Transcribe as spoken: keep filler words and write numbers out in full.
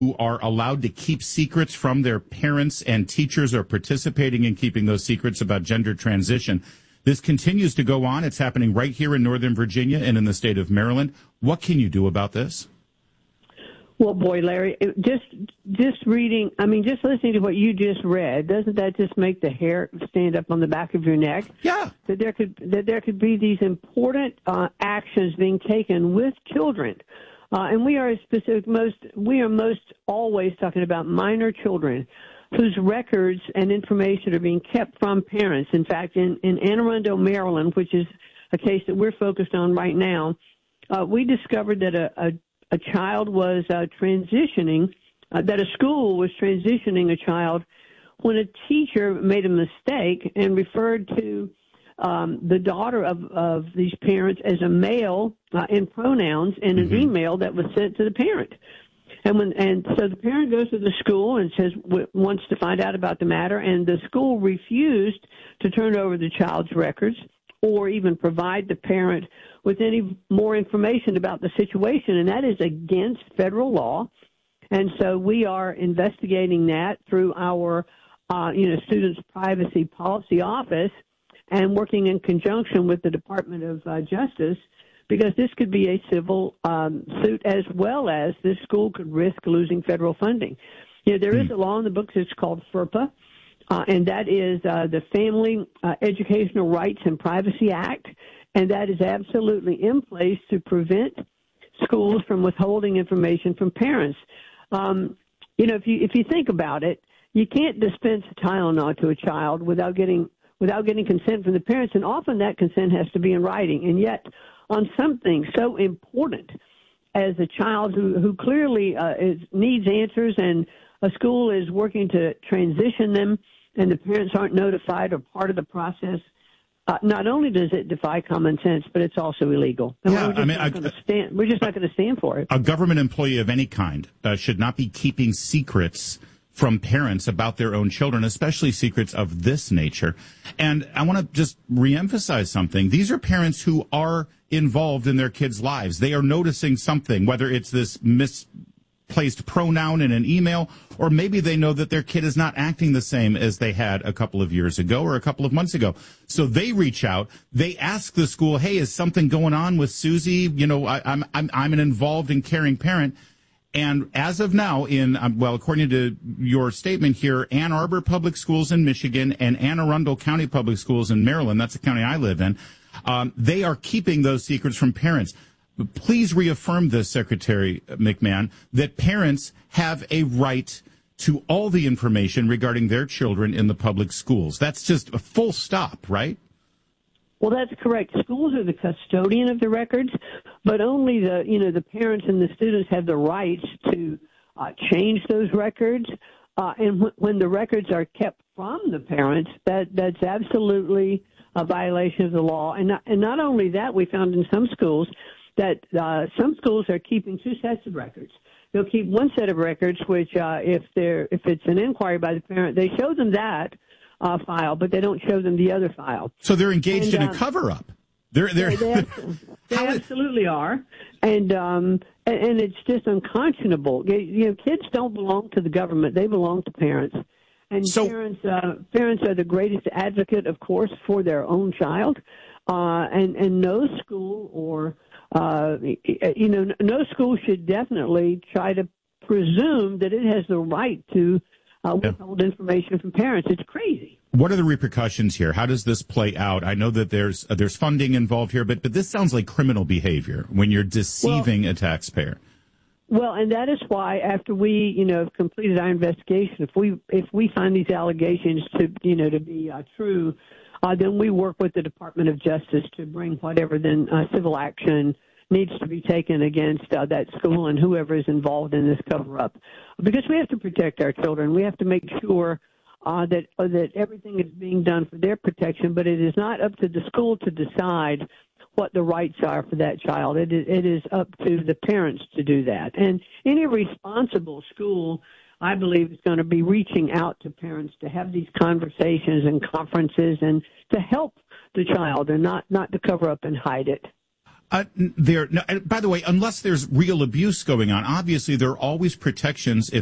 who are allowed to keep secrets from their parents, and teachers are participating in keeping those secrets about gender transition. This continues to go on. It's happening right here in Northern Virginia and in the state of Maryland. What can you do about this? Well, boy, Larry, it, just just reading, I mean, just listening to what you just read, doesn't that just make the hair stand up on the back of your neck? Yeah. That there could that there could be these important uh, actions being taken with children, uh, and we are specific. Most we are most always talking about minor children whose records and information are being kept from parents. In fact, in in Anne Arundel, Maryland, which is a case that we're focused on right now, uh, we discovered that a, a A child was uh, transitioning, uh, that a school was transitioning a child when a teacher made a mistake and referred to um, the daughter of, of these parents as a male uh, in pronouns in an mm-hmm. email that was sent to the parent. And when and so the parent goes to the school and says w- wants to find out about the matter, and the school refused to turn over the child's records or even provide the parent with any more information about the situation, and that is against federal law. And so we are investigating that through our, uh, you know, Students' Privacy Policy Office and working in conjunction with the Department of uh, Justice, because this could be a civil um, suit as well as this school could risk losing federal funding. You know, there mm. is a law in the books. It's called FERPA, uh, and that is uh, the Family uh, Educational Rights and Privacy Act. And that is absolutely in place to prevent schools from withholding information from parents. Um, you know, if you if you think about it, you can't dispense Tylenol to a child without getting without getting consent from the parents, and often that consent has to be in writing. And yet, on something so important as a child who who clearly uh, is, needs answers, and a school is working to transition them, and the parents aren't notified or part of the process. Uh, not only does it defy common sense, but it's also illegal. And yeah, we're just I mean, not I, going to stand. We're just not going to stand for it. A government employee of any kind uh, should not be keeping secrets from parents about their own children, especially secrets of this nature. And I want to just reemphasize something. These are parents who are involved in their kids' lives. They are noticing something, whether it's this mis. placed pronoun in an email, or maybe they know that their kid is not acting the same as they had a couple of years ago or a couple of months ago. So they reach out, they ask the school, hey, is something going on with Susie? You know, I, I'm, I'm, I'm an involved and caring parent. And as of now, in, um, well, according to your statement here, Ann Arbor Public Schools in Michigan and Anne Arundel County Public Schools in Maryland, that's the county I live in, um, they are keeping those secrets from parents. Please reaffirm this, Secretary McMahon, that parents have a right to all the information regarding their children in the public schools. That's just a full stop, right? Well, that's correct. Schools are the custodian of the records, but only the, you know, the parents and the students have the rights to uh, change those records. Uh, and w- when the records are kept from the parents, that that's absolutely a violation of the law. And not, and not only that, we found in some schools that uh, some schools are keeping two sets of records. They'll keep one set of records, which uh, if they're if it's an inquiry by the parent, they show them that uh, file, but they don't show them the other file. So they're engaged and, in a um, cover-up. They're they're they, they, they absolutely are, and um, and, and it's just unconscionable. You know, kids don't belong to the government; they belong to parents. And so, parents uh, parents are the greatest advocate, of course, for their own child, uh, and and no school or Uh, you know, no school should definitely try to presume that it has the right to uh, withhold yeah. information from parents. It's crazy. What are the repercussions here? How does this play out? I know that there's uh, there's funding involved here, but but this sounds like criminal behavior when you're deceiving well, a taxpayer. Well, and that is why after we, you know, have completed our investigation, if we if we find these allegations to, you know, to be uh, true, Uh, then we work with the Department of Justice to bring whatever then uh, civil action needs to be taken against uh, that school and whoever is involved in this cover-up. Because we have to protect our children. We have to make sure uh, that uh, that everything is being done for their protection, but it is not up to the school to decide what the rights are for that child. It is, it is up to the parents to do that. And any responsible school, I believe, is going to be reaching out to parents to have these conversations and conferences and to help the child and not, not to cover up and hide it. Uh, there. No, by the way, unless there's real abuse going on, obviously there are always protections if